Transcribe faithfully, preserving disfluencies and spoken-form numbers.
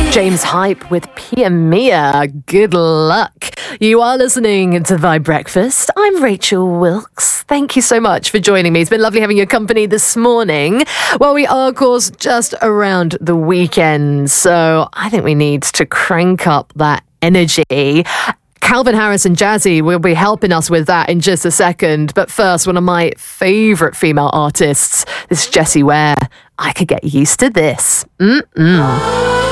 James Hype with Pia Mia. Good luck. You are listening to Vibe Breakfast. I'm Rachel Wilkes. Thank you so much for joining me. It's been lovely having your company this morning. Well, we are, of course, just around the weekend, so I think we need to crank up that energy. Calvin Harris and Jazzy will be helping us with that in just a second. But first, one of my favourite female artists, this is Jessie Ware. I could get used to this. Mm-mm.